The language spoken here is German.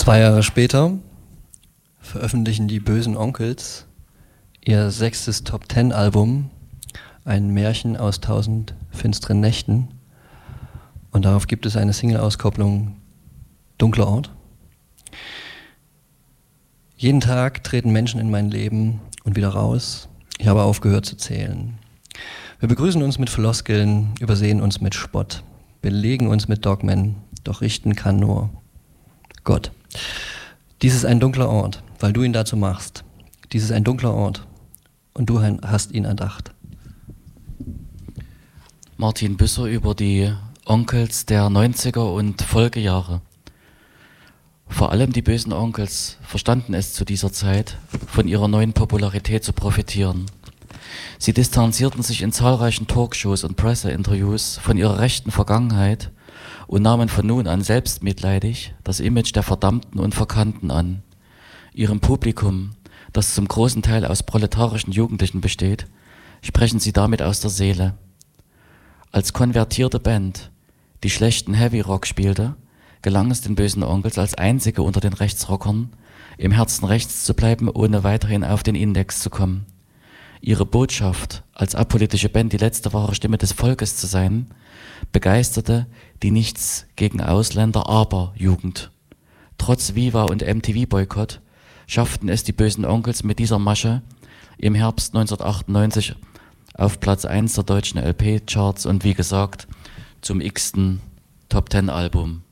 2 Jahre später veröffentlichen die Böhsen Onkelz ihr 6. Top-10-Album, ein Märchen aus 1000 finsteren Nächten. Und darauf gibt es eine Single-Auskopplung, Dunkler Ort. Jeden Tag treten Menschen in mein Leben und wieder raus. Ich habe aufgehört zu zählen. Wir begrüßen uns mit Floskeln, übersehen uns mit Spott, belegen uns mit Dogmen, doch richten kann nur Gott. Dies ist ein dunkler Ort, weil du ihn dazu machst. Dies ist ein dunkler Ort und du hast ihn erdacht. Martin Büsser über die Onkelz der 90er und Folgejahre. Vor allem die Böhsen Onkelz verstanden es zu dieser Zeit, von ihrer neuen Popularität zu profitieren. Sie distanzierten sich in zahlreichen Talkshows und Presseinterviews von ihrer rechten Vergangenheit und nahmen von nun an selbstmitleidig das Image der Verdammten und Verkannten an. Ihrem Publikum, das zum großen Teil aus proletarischen Jugendlichen besteht, sprechen sie damit aus der Seele. Als konvertierte Band, die schlechten Heavy Rock spielte, gelang es den Böhsen Onkelz als einzige unter den Rechtsrockern, im Herzen rechts zu bleiben, ohne weiterhin auf den Index zu kommen. Ihre Botschaft, als apolitische Band die letzte wahre Stimme des Volkes zu sein, begeisterte die Nichts gegen Ausländer aber Jugend. Trotz Viva und MTV-Boykott schafften es die Böhsen Onkelz mit dieser Masche im Herbst 1998 auf Platz 1 der deutschen LP-Charts und wie gesagt zum x-ten Top-10-Album.